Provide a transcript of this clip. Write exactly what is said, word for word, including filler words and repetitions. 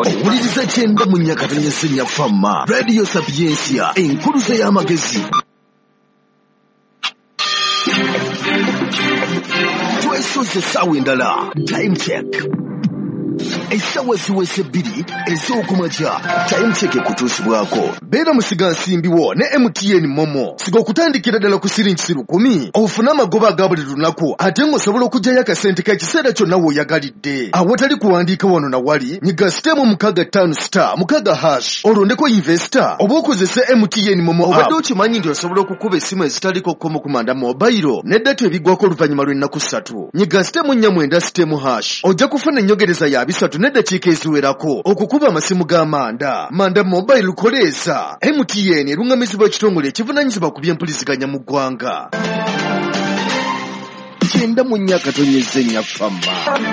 owuliriza kyenda mu nnyakatanya y'essenya Fama Radio Sapiensia enkuluze y'amagezi. Twesoze essaawa endala time check. Essaawa ziweze bbiri ez'okumakya time check ekutuusibwako. Beera musigansimbiwo ne M T N Momo. Siga okutandikira ddala ku siringi lukumi ofune amagoba aga buli lunaku ate ng'osobola okuggyayo akasente k'ekiseera kyonna w'oyagalidde. Awatali kuwandiika wano na wali nyiga sitemu mukaaga ttaano star mukaaga hash olondeko investor oba okozese M T N Momo. Obadde okimanyi nti osobola okukuba essimu ezitaliko kkomo kumanda mobile ne data ebiggwako oluvannyuma lw'ennaku ssatu. Nyiga sitemu nnya mwenda sitemu hash ojja kufuna ennyongereza ya bisatu n'eddakiika eziwerako okukuba amasimu g'amanda. Manda mobile lukoleeza. M T N eruŋŋamizibwa ekitongole ekivunaanyizibwa ku by'empuliziganya mu ggwanga. Kyenda mu nnya katonnyeza ennya Fama.